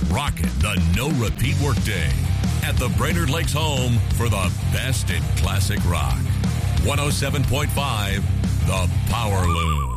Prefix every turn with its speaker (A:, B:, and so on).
A: rocking the no-repeat workday at the Brainerd Lakes home for the best in classic rock. 107.5, The Power Loom.